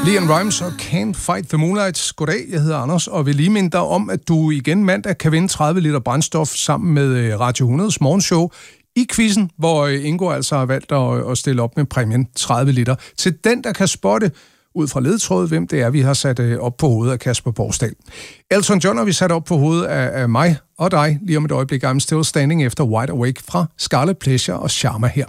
LeAnn Rimes og Can't Fight the Moonlight. Goddag, jeg hedder Anders, og vil lige minde dig om, at du igen mandag kan vinde 30 liter brændstof sammen med Radio 100's morgenshow i quizzen, hvor Ingo altså har valgt at stille op med præmien 30 liter. Til den, der kan spotte ud fra ledtråd, hvem det er, vi har sat op på hovedet af Kasper Borsdal. Elton John har vi sat op på hovedet af mig og dig. Lige om et øjeblik, I'm Still Standing efter Wide Awake fra Scarlet Pleasure og Sharma her.